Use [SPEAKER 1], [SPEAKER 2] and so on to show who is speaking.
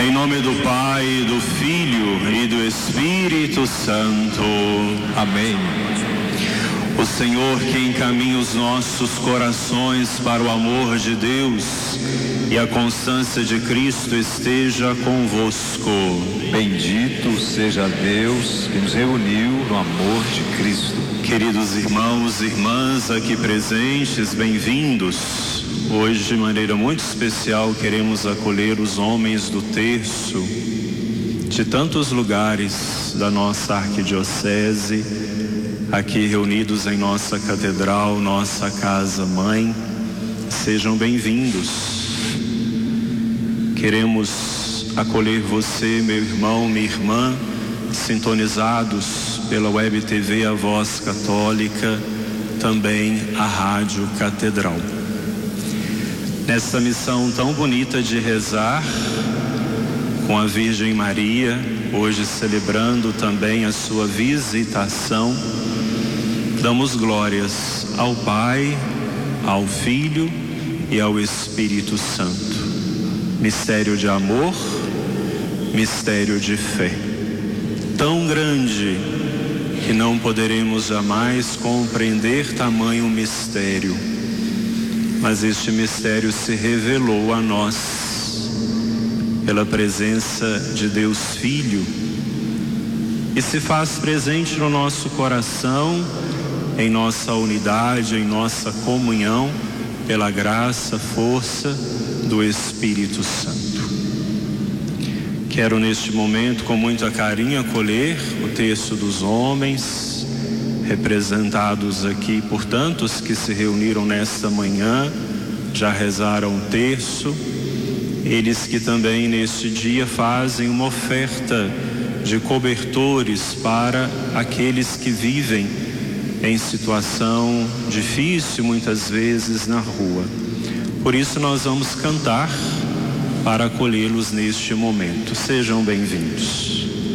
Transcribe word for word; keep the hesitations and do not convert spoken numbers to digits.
[SPEAKER 1] Em nome do Pai, do Filho e do Espírito Santo.
[SPEAKER 2] Amém.
[SPEAKER 1] O Senhor que encaminha os nossos corações para o amor de Deus e a constância de Cristo esteja convosco.
[SPEAKER 2] Bendito seja Deus que nos reuniu no amor de Cristo.
[SPEAKER 1] Queridos irmãos e irmãs aqui presentes, bem-vindos. Hoje, de maneira muito especial, queremos acolher os homens do terço de tantos lugares da nossa arquidiocese, aqui reunidos em nossa catedral, nossa casa-mãe. Sejam bem-vindos. Queremos acolher você, meu irmão, minha irmã, sintonizados pela Web T V A Voz Católica, também a Rádio Catedral. Nessa missão tão bonita de rezar com a Virgem Maria, hoje celebrando também a sua visitação, damos glórias ao Pai, ao Filho e ao Espírito Santo. Mistério de amor, mistério de fé. Tão grande que não poderemos jamais compreender tamanho mistério. Mas este mistério se revelou a nós pela presença de Deus Filho e se faz presente no nosso coração, em nossa unidade, em nossa comunhão, pela graça, força do Espírito Santo. Quero neste momento, com muito carinho, acolher o terço dos homens, representados aqui por tantos que se reuniram nesta manhã, já rezaram o terço, eles que também neste dia fazem uma oferta de cobertores para aqueles que vivem em situação difícil, muitas vezes na rua. Por isso nós vamos cantar para acolhê-los neste momento. Sejam bem-vindos.